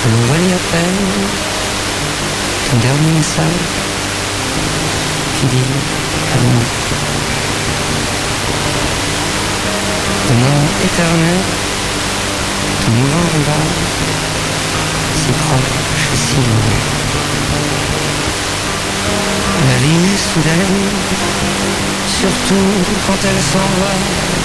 l'on relit à peine ton dernier message qui dit amour. De mort éternel, ton mouvant rivage, si proche et si loin. La vie soudaine, surtout quand elle s'en va,